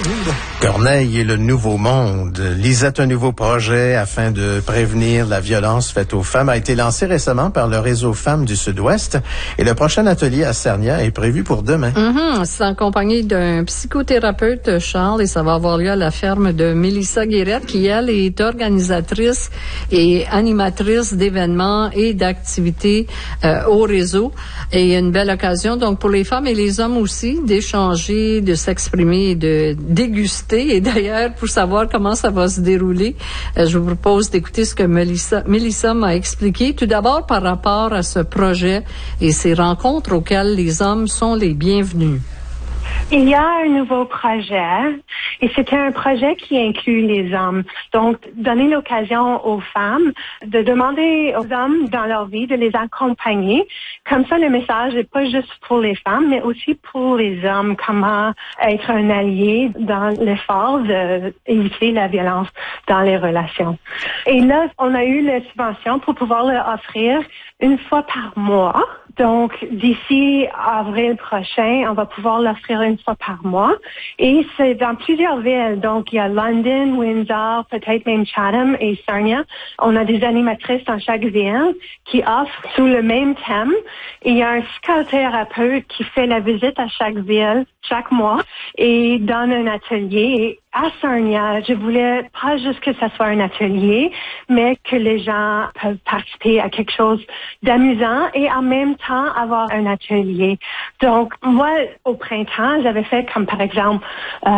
Corneille et le Nouveau Monde. Lisette, un nouveau projet afin de prévenir la violence faite aux femmes a été lancé récemment par le réseau Femmes du Sud-Ouest et le prochain atelier à Sarnia est prévu pour demain. C'est accompagné d'un psychothérapeute, Charles, et ça va avoir lieu à la ferme de Mélissa Guérette, qui, elle, est organisatrice et animatrice d'événements et d'activités au réseau. Et une belle occasion, donc, pour les femmes et les hommes aussi, d'échanger, de s'exprimer et de déguster. Et d'ailleurs, pour savoir comment ça va se dérouler, je vous propose d'écouter ce que Mélissa m'a expliqué. Tout d'abord, par rapport à ce projet et ces rencontres auxquelles les hommes sont les bienvenus. Il y a un nouveau projet et c'était un projet qui inclut les hommes. Donc, donner l'occasion aux femmes de demander aux hommes dans leur vie de les accompagner. Comme ça, le message n'est pas juste pour les femmes, mais aussi pour les hommes. Comment être un allié dans l'effort d'éviter la violence dans les relations. Et là, on a eu la subvention pour pouvoir leur offrir une fois par mois. Donc, d'ici avril prochain, on va pouvoir l'offrir une fois par mois. Et c'est dans plusieurs villes. Donc, il y a London, Windsor, peut-être même Chatham et Sarnia. On a des animatrices dans chaque ville qui offrent sous le même thème. Et il y a un psychothérapeute qui fait la visite à chaque ville chaque mois et donne un atelier. Et à Sarnia, je voulais pas juste que ça soit un atelier, mais que les gens peuvent participer à quelque chose d'amusant et en même temps avoir un atelier. Donc, moi, au printemps, j'avais fait comme par exemple